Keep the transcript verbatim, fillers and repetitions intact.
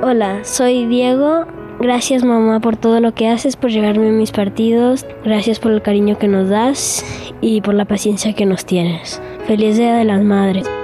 Hola, soy Diego. Gracias, mamá, por todo lo que haces, por llevarme a mis partidos. Gracias por el cariño que nos das y por la paciencia que nos tienes. Feliz Día de las Madres.